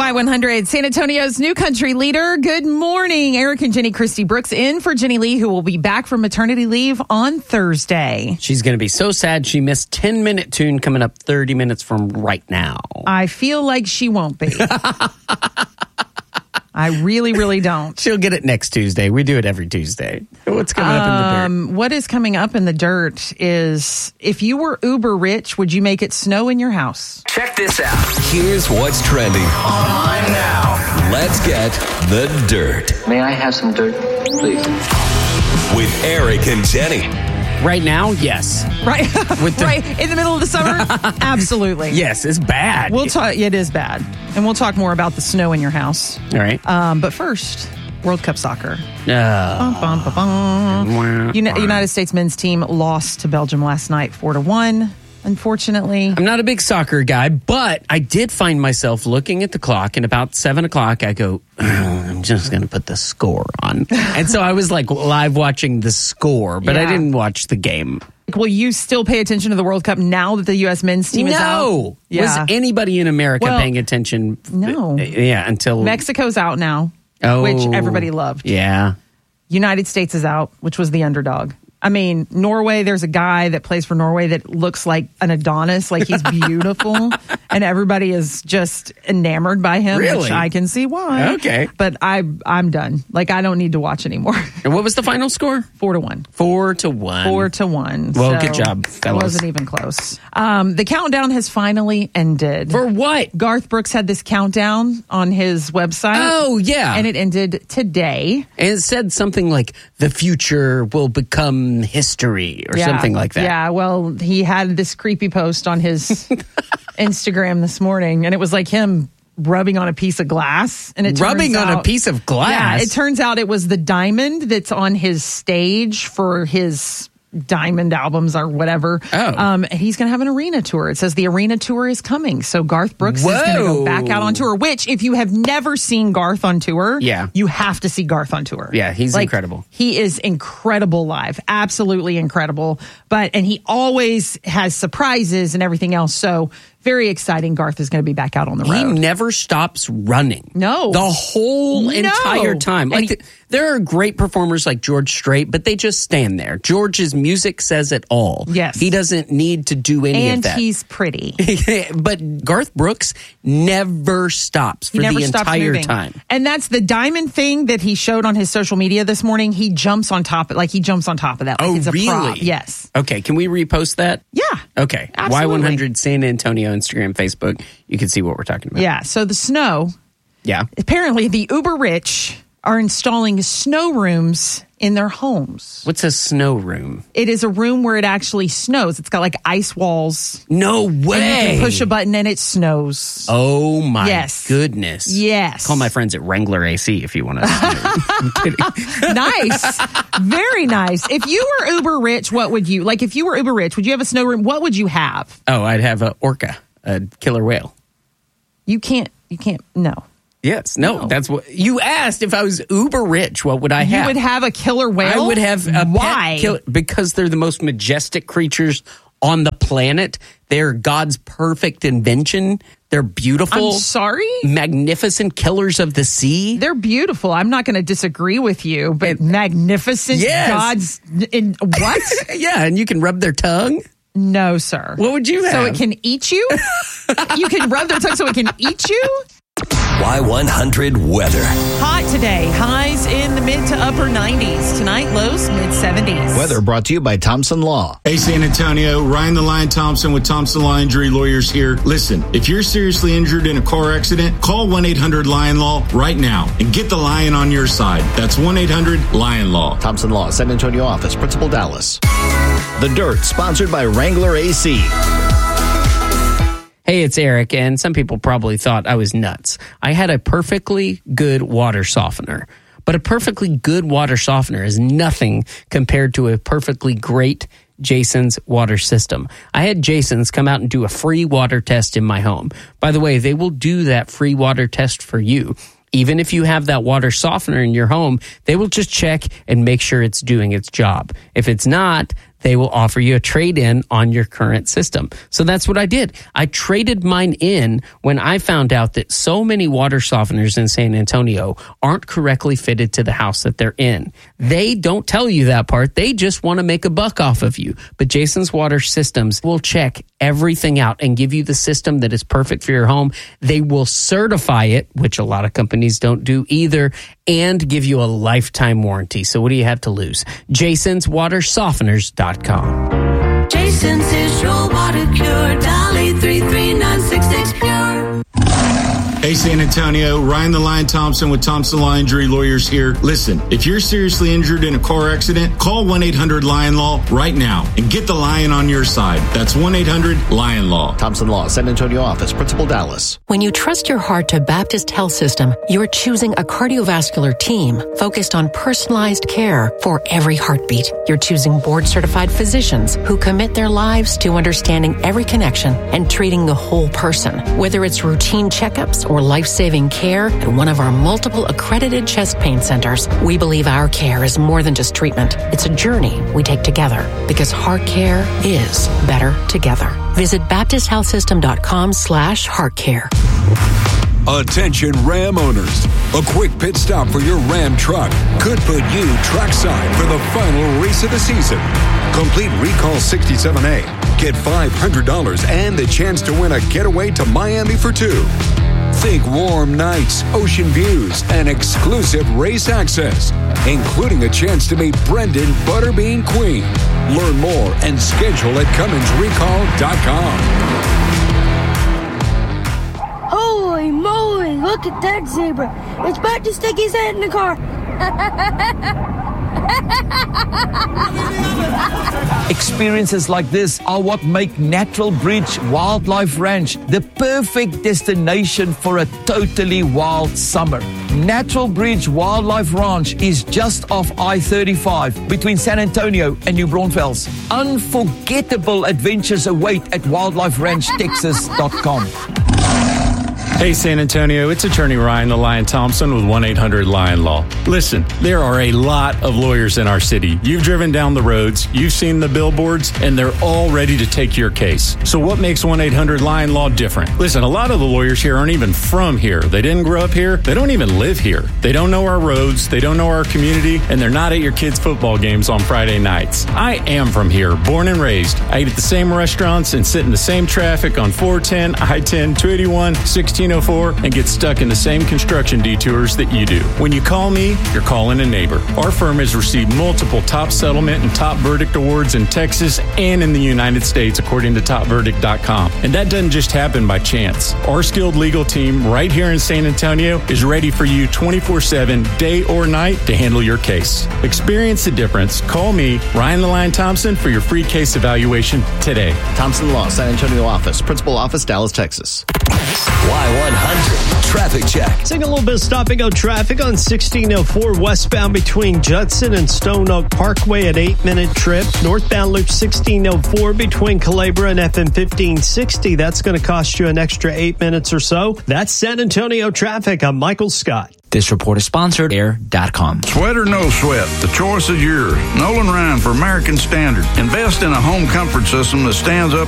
Y100, San Antonio's new country leader. Good morning. Eric and Jenny Christie Brooks in for Jenny Lee, who will be back from maternity leave on Thursday. She's going to be so sad she missed 10-minute tune coming up 30 minutes from right now. I feel like she won't be. I really, really don't. She'll get it next Tuesday. We do it every Tuesday. What's coming up in the dirt? What is coming up in the dirt is, if you were uber rich, would you make it snow in your house? Check this out. Here's what's trending online now. Let's get the dirt. May I have some dirt, please? With Eric and Jenny. Right now, yes. Right, right in the middle of the summer, absolutely. Yes, it's bad. We'll talk. It is bad, and we'll talk more about the snow in your house. All right. But first, World Cup soccer. United States men's team lost to Belgium last night, 4-1. Unfortunately, I'm not a big soccer guy, but I did find myself looking at the clock, and about 7 o'clock, I go, I'm just going to put the score on. And so I was like live watching the score, but I didn't watch the game. Will you still pay attention to the World Cup now that the U.S. men's team is out? No. Was anybody in America paying attention? No. Yeah, until... Mexico's out now, which everybody loved. Yeah. United States is out, which was the underdog. I mean, Norway, there's a guy that plays for Norway that looks like an Adonis, like he's beautiful, and everybody is just enamored by him, which I can see why. Okay. But I'm done. Like, I don't need to watch anymore. And what was the final score? 4-1. 4-1. 4-1. Well, good job, fellas. It wasn't even close. The countdown has finally ended. For what? Garth Brooks had this countdown on his website. Oh, yeah. And it ended today. And it said something like, the future will become history or something like that. Yeah, well, he had this creepy post on his Instagram this morning, and it was like him rubbing on a piece of glass. And it rubbing on a piece of glass? Yeah, it turns out it was the diamond that's on his stage for his diamond albums or whatever. And he's going to have an arena tour. It says the arena tour is coming. So Garth Brooks is going to go back out on tour, which if you have never seen Garth on tour, you have to see Garth on tour. Yeah, he's incredible. He is incredible live. Absolutely incredible. And he always has surprises and everything else. So very exciting. Garth is going to be back out on the road. He never stops running. No. The whole entire time. Like there are great performers like George Strait, but they just stand there. George's music says it all. Yes. He doesn't need to do any of that. And he's pretty. But Garth Brooks never stops for the entire time. And that's the diamond thing that he showed on his social media this morning. He jumps on top of that. Like it's a prop. Yes. Okay. Can we repost that? Yeah. Okay. Absolutely. Y100 San Antonio, Instagram, Facebook. You can see what we're talking about. Yeah. So the snow. Yeah. Apparently the uber rich are installing snow rooms in their homes. What's a snow room? It is a room where it actually snows. It's got like ice walls. No way. And you can push a button and it snows. Oh my goodness. Yes. Call my friends at Wrangler AC if you want to. I'm kidding. Nice. Very nice. If you were uber rich, what would you, like if you were uber rich, would you have a snow room? What would you have? Oh, I'd have a orca, a killer whale. You can't, no. Yes. No, that's what you asked. If I was uber rich, what would I have? You would have a killer whale? I would have a Why? pet killer, because they're the most majestic creatures on the planet. They're God's perfect invention. They're beautiful. I'm sorry? Magnificent killers of the sea. They're beautiful. I'm not going to disagree with you, but magnificent God's in what? Yeah, and you can rub their tongue. No, sir. What would you have? So it can eat you? You can rub their tongue so it can eat you? Y100 weather. Hot today. Highs in the mid to upper 90s. Tonight, lows mid 70s. Weather brought to you by Thompson Law. Hey, San Antonio. Ryan the Lion Thompson with Thompson Law Injury Lawyers here. Listen, if you're seriously injured in a car accident, call 1-800-LION-LAW right now and get the lion on your side. That's 1-800-LION-LAW. Thompson Law, San Antonio office, Principal Dallas. The Dirt, sponsored by Wrangler AC. Hey, it's Eric, and some people probably thought I was nuts. I had a perfectly good water softener, but a perfectly good water softener is nothing compared to a perfectly great Jason's water system. I had Jason's come out and do a free water test in my home. By the way, they will do that free water test for you. Even if you have that water softener in your home, they will just check and make sure it's doing its job. If it's not, they will offer you a trade-in on your current system. So that's what I did. I traded mine in when I found out that so many water softeners in San Antonio aren't correctly fitted to the house that they're in. They don't tell you that part. They just want to make a buck off of you. But Jason's Water Systems will check everything out and give you the system that is perfect for your home. They will certify it, which a lot of companies don't do either, and give you a lifetime warranty. So what do you have to lose? Jason'sWaterSofteners.com. Jason's is your water cure. Dial 833-966 Pure. Hey, San Antonio, Ryan the Lion Thompson with Thompson Law Injury Lawyers here. Listen, if you're seriously injured in a car accident, call 1-800-LION-LAW right now and get the lion on your side. That's 1-800-LION-LAW. Thompson Law, San Antonio office, Principal Dallas. When you trust your heart to Baptist Health System, you're choosing a cardiovascular team focused on personalized care for every heartbeat. You're choosing board-certified physicians who commit their lives to understanding every connection and treating the whole person. Whether it's routine checkups or life-saving care at one of our multiple accredited chest pain centers, we believe our care is more than just treatment. It's a journey we take together because heart care is better together. Visit BaptistHealthSystem.com/heartcare. Attention Ram owners. A quick pit stop for your Ram truck could put you trackside for the final race of the season. Complete Recall 67A. Get $500 and the chance to win a getaway to Miami for two. Think warm nights, ocean views, and exclusive race access, including a chance to meet Brendan Butterbean Queen. Learn more and schedule at CumminsRecall.com. Holy moly, look at that zebra. It's about to stick his head in the car. Experiences like this are what make Natural Bridge Wildlife Ranch the perfect destination for a totally wild summer. Natural Bridge Wildlife Ranch is just off I-35 between San Antonio and New Braunfels. Unforgettable adventures await at wildliferanchtexas.com. Hey, San Antonio, it's attorney Ryan the Lion Thompson with 1-800-LION-LAW. Listen, there are a lot of lawyers in our city. You've driven down the roads, you've seen the billboards, and they're all ready to take your case. So what makes 1-800-LION-LAW different? Listen, a lot of the lawyers here aren't even from here. They didn't grow up here. They don't even live here. They don't know our roads. They don't know our community, and they're not at your kids' football games on Friday nights. I am from here, born and raised. I eat at the same restaurants and sit in the same traffic on 410, I-10, 281, 1604, and get stuck in the same construction detours that you do. When you call me, you're calling a neighbor. Our firm has received multiple top settlement and top verdict awards in Texas and in the United States, according to topverdict.com. And that doesn't just happen by chance. Our skilled legal team right here in San Antonio is ready for you 24/7, day or night, to handle your case. Experience the difference. Call me, Ryan the Lion Thompson, for your free case evaluation today. Thompson Law, San Antonio office, Principal office, Dallas, Texas. Y100 Traffic Check. Seeing a little bit of stop-and-go traffic on 1604 westbound between Judson and Stone Oak Parkway at 8-minute trip. Northbound loop 1604 between Calabria and FM 1560. That's going to cost you an extra 8 minutes or so. That's San Antonio traffic. I'm Michael Scott. This report is sponsored Air.com. Sweat or no sweat, the choice is yours. Nolan Ryan for American Standard. Invest in a home comfort system that stands up